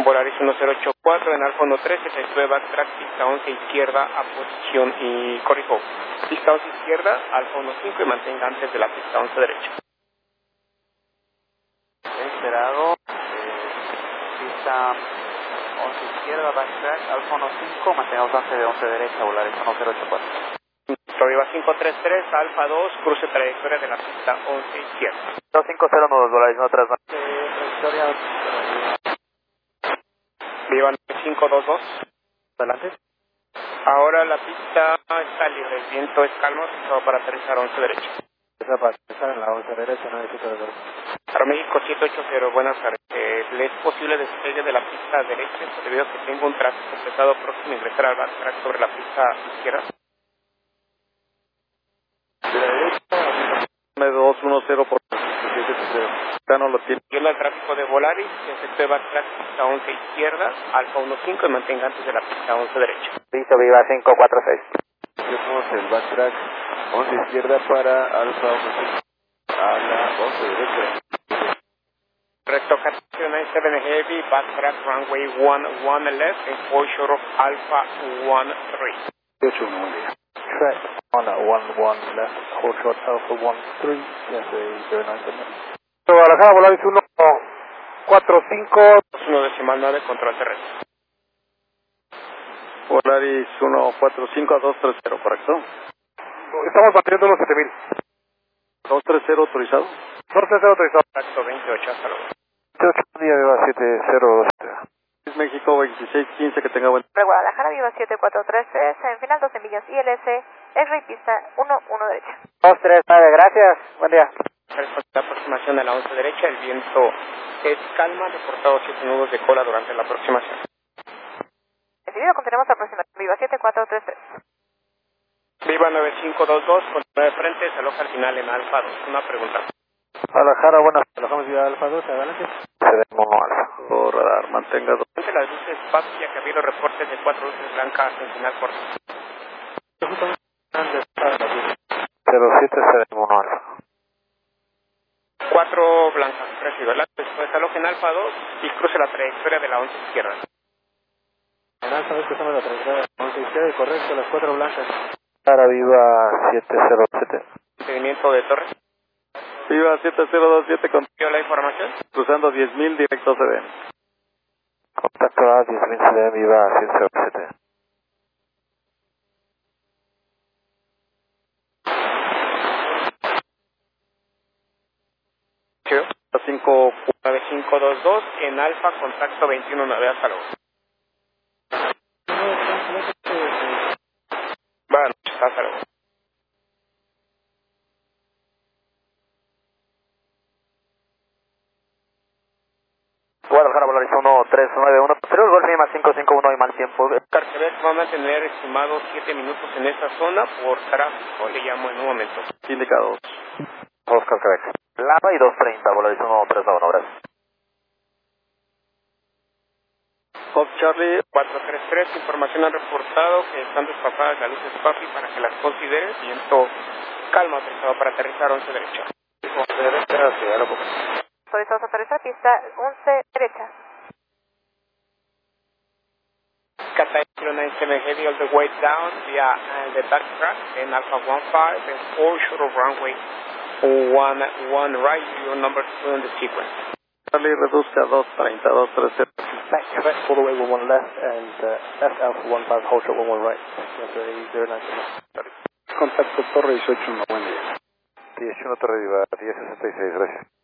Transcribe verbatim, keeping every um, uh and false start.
Volaris uno cero ocho cuatro en Alfa uno trece, efectúe backtrack, pista once izquierda a posición y corrijo. Pista once izquierda, Alfa uno cinco y mantenga antes de la pista once derecha. Esperado, eh, pista once izquierda, backtrack, Alfa uno cinco, mantengamos antes de once derecha, Volaris uno cero ocho cuatro. Viva cinco tres tres, Alfa dos, cruce trayectoria de la pista once izquierda. dos cinco cero nueve, Volaris uno tres nueve. Eh, trayectoria. Viva cinco dos dos. Adelante. Ahora la pista está libre, el viento es calmo, solo para aterrizar once derecha. Esa para aterrizar en la once derecha, no necesito de derecha. Para México siete ocho cero, buenas tardes. Eh, ¿Le es posible despegue de la pista derecha debido a que tengo un tráfico pesado próximo a ingresar al backtrack sobre la pista izquierda? De la derecha, dos uno cero por siete cero. Ya no lo tiene. Lleva el tráfico de Volaris, efectúe backtrack pista once izquierda, Alfa uno cinco y mantenga antes de la pista once derecha. Listo, Viva cinco cuatro seis. Tenemos el backtrack once izquierda para Alfa uno cinco a la once derecha. Rectificación nueve siete Heavy, backtrack runway one one left and four short of Alpha one three. ocho uno, buen día. Track on a one one left, hold short Alpha one three, yes, zero nine seven. Guadalajara, Volaris uno cuatro cinco. uno decimal nueve, control terrestre. Volaris uno cuatro cinco a dos tres cero, ¿correcto? Estamos manteniendo los siete mil. dos tres cero autorizado. dos tres cero autorizado. Exacto, veintiocho, hasta luego. veintiocho, día Viva siete cero dos. México veintiséis quince, que tenga buen... Guadalajara, Viva siete cuatro tres tres, en final doce millas I L S, R y pista uno uno derecha. dos tres nueve, gracias, buen día. La aproximación de la once derecha, el viento es calma, reportado siete nudos de cola durante la aproximación. Recibido, continuamos aproximación, Viva siete cuatro tres tres. Viva nueve cinco dos dos, con nueve frente, se aloja al final en Alfa dos. Una pregunta. Guadalajara, buenas, alojamos Viva Alfa dos, adelante. Cedemos Alfa. Por radar, mantenga dos. Ante las luces paso y que ha habido reportes de cuatro luces blancas en final corto. cero siete, cedemos Alfa. Cuatro blancas, recibo. Después aloje en Alfa dos y cruce la trayectoria de la once izquierda. En Alfa dos cruzamos la trayectoria de la once izquierda y correcto, las cuatro blancas. Para Viva siete cero siete. Seguimiento de torre. Viva siete cero dos siete, con la información. cruzando diez mil, directo C D M. Contacto a diez mil C D M, Viva siete cero siete. cinco nueve cinco dos dos en Alfa, contacto veintiuno nueve, hasta luego. Bueno, hasta luego. Guadalajara, Volaris uno tres nueve uno, posterior Golf Lima cinco cinco uno y mal tiempo. Carcelet va a mantener estimado siete minutos en esta zona por tráfico, le llamo en un momento. Indicados. Oscar Quebec. Lava y dos treinta, Volaris uno tres nueve uno, gracias. Fox Charlie. cuatro tres tres, información han reportado que están desfasadas las luces PAPI para que las considere. Viento calma, pesado para aterrizar once derecha. once derecha, sí, a lo poco. Autorizados a aterrizar, pista once derecha. Cathay zero nine seven Heavy all the way down via uh, the backtrack in Alpha one five and four short of runway one one right, your number two in the sequence. Charlie, reduzca dos treinta, dos treinta. Back to back all the way one one left and uh, left Alpha one five, hold short one one right. zero nine seven. Contacto Torre dieciocho, no, buen día. dieciocho Torre Viva, diez sesenta y seis, gracias.